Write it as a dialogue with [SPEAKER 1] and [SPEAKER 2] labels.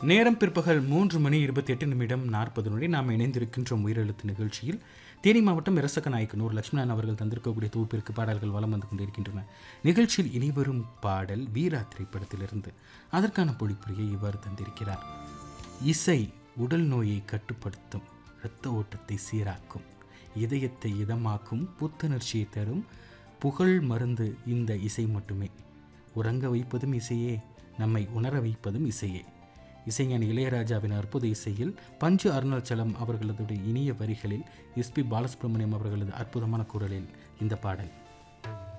[SPEAKER 1] நேரம் பிற்பகல் 3:28 நாம் இணைந்திருக்கின்றோம் உயிரெழுத்து நிகழ்ச்சியில். தேனி மாவட்டம் இரசக்கநாயக்கனூர் லட்சுமணன் அவர்கள் தந்திருக்கக்கூடிய தொகுப்பிற்கு பாடல்கள் வலம் வந்து கொண்டிருக்கின்றன. நிகழ்ச்சியில் இனிவரும் பாடல் வீரா திரைப்படத்திலிருந்து. அதற்கான பொழிப்புரையை இவ்வாறு தந்திருக்கிறார். இசை உடல் நோயை கட்டுப்படுத்தும், இரத்த ஓட்டத்தை சீராக்கும், இதயத்தை இதமாக்கும், புத்துணர்ச்சியை தரும் புகழ் மருந்து இந்த இசை மட்டுமே. உறங்க வைப்பதும் இசையே, நம்மை உணர வைப்பதும் இசையே. இசைஞானி இளையராஜாவின் அற்புத இசையில் பஞ்சு அருணாச்சலம் அவர்களது இனிய வரிகளில் எஸ்பி பாலசுப்ரமணியம் அவர்களது அற்புதமான குரலில் இந்த பாடல்.